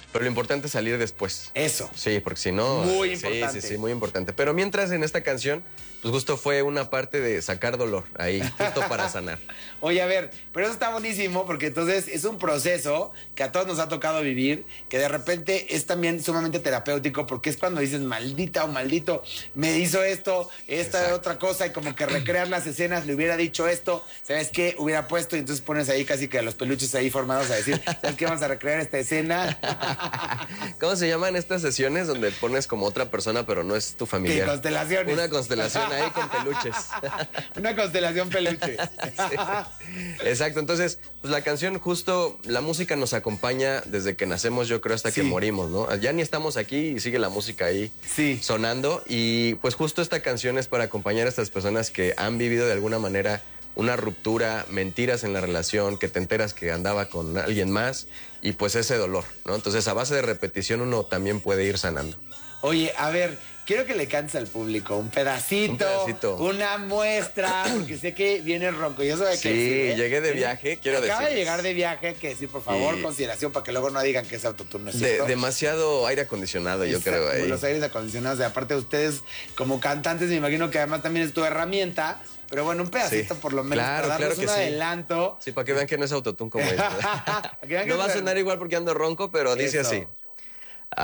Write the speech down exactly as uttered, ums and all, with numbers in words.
pero lo importante es salir después. Eso. Sí, porque si no... Muy sí, importante. Sí, sí, muy importante. Pero mientras en esta canción, pues justo fue una parte de sacar dolor ahí, justo para sanar. Oye, a ver, pero eso está buenísimo porque entonces es un proceso que a todos nos ha tocado vivir, que de repente es también sumamente terapéutico porque es cuando dices, maldita o maldito, me hizo esto, esta Exacto. otra cosa, y como que recrear las escenas, le hubiera dicho esto, ¿sabes qué? Hubiera puesto, y entonces pones ahí casi que a los peluches ahí formados a decir, ¿sabes qué? Vamos a recrear esta escena. ¿Cómo se llaman estas sesiones donde pones como otra persona, pero no es tu ¿Qué familiar? constelaciones? Una constelación ahí con peluches. Una constelación peluche. Sí. Exacto, entonces, pues la canción justo, la música nos acompaña desde que nacemos, yo creo, hasta Sí. que morimos, ¿no? Ya ni estamos aquí y sigue la música ahí Sí. sonando. Y pues justo esta canción es para acompañar a estas personas que han vivido de alguna manera una ruptura, mentiras en la relación, que te enteras que andaba con alguien más y pues ese dolor, ¿no? Entonces, a base de repetición uno también puede ir sanando. Oye, a ver, quiero que le cantes al público un pedacito, Un pedacito. una muestra, porque sé que viene ronco. Yo sé que Sí, llegué de viaje, quiero Acaba de decirles. llegar de viaje, hay que decir, por favor, Y- consideración para que luego no digan que es autoturno. ¿es De- cierto? demasiado aire acondicionado, yo Exacto, creo, ahí. Los aires acondicionados, y aparte de ustedes como cantantes, me imagino que además también es tu herramienta, pero bueno, un pedacito Sí. por lo menos Claro, para darnos claro que un sí. adelante. Sí, para que vean que no es autotune como es. Para que vean que No va a es- sonar igual porque ando ronco, pero dice Eso. así.